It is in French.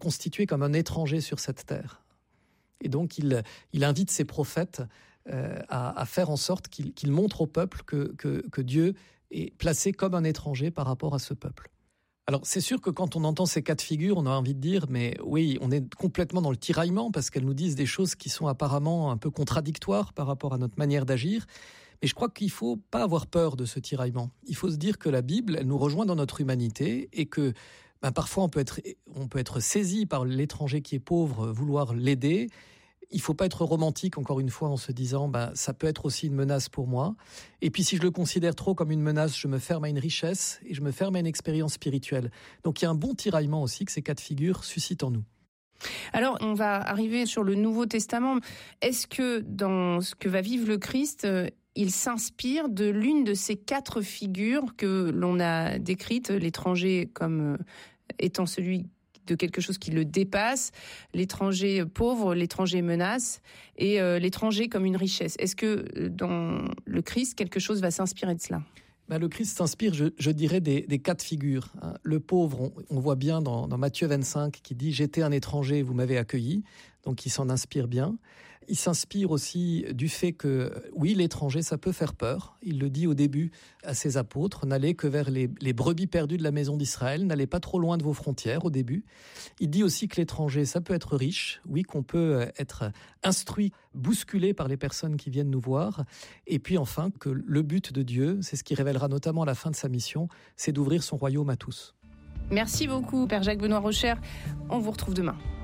constitué comme un étranger sur cette terre. Et donc il invite ses prophètes à faire en sorte qu'ils montrent au peuple que Dieu est placé comme un étranger par rapport à ce peuple. Alors c'est sûr que quand on entend ces cas de figure, on a envie de dire mais oui, on est complètement dans le tiraillement parce qu'elles nous disent des choses qui sont apparemment un peu contradictoires par rapport à notre manière d'agir. Mais je crois qu'il ne faut pas avoir peur de ce tiraillement. Il faut se dire que la Bible, elle nous rejoint dans notre humanité et que parfois on peut être saisi par l'étranger qui est pauvre, vouloir l'aider. Il ne faut pas être romantique, encore une fois, en se disant ça peut être aussi une menace pour moi. Et puis si je le considère trop comme une menace, je me ferme à une richesse et je me ferme à une expérience spirituelle. Donc il y a un bon tiraillement aussi que ces cas de figure suscitent en nous. Alors, on va arriver sur le Nouveau Testament. Est-ce que dans ce que va vivre le Christ, il s'inspire de l'une de ces 4 figures que l'on a décrites, l'étranger comme étant celui de quelque chose qui le dépasse, l'étranger pauvre, l'étranger menace et l'étranger comme une richesse. Est-ce que dans le Christ, quelque chose va s'inspirer de cela ? Le Christ s'inspire, je dirais, des 4 figures. Le pauvre, on voit bien dans Matthieu 25 qui dit « J'étais un étranger et vous m'avez accueilli ». Donc il s'en inspire bien. Il s'inspire aussi du fait que, oui, l'étranger, ça peut faire peur. Il le dit au début à ses apôtres, n'allez que vers les brebis perdues de la maison d'Israël, n'allez pas trop loin de vos frontières au début. Il dit aussi que l'étranger, ça peut être riche, oui, qu'on peut être instruit, bousculé par les personnes qui viennent nous voir. Et puis enfin, que le but de Dieu, c'est ce qui révélera notamment à la fin de sa mission, c'est d'ouvrir son royaume à tous. Merci beaucoup, Père Jacques Benoît Rocher. On vous retrouve demain.